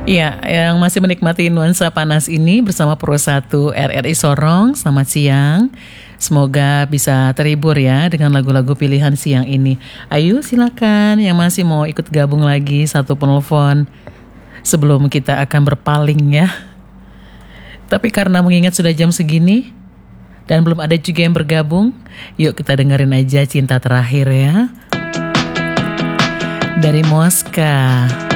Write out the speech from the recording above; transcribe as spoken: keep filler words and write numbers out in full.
Iya, yang masih menikmati nuansa panas ini bersama Pro satu R R I Sorong, selamat siang. Semoga bisa terhibur ya dengan lagu-lagu pilihan siang ini. Ayo silakan yang masih mau ikut gabung lagi satu penelpon sebelum kita akan berpaling ya. Tapi karena mengingat sudah jam segini dan belum ada juga yang bergabung, yuk kita dengerin aja Cinta Terakhir ya. Dari Moska.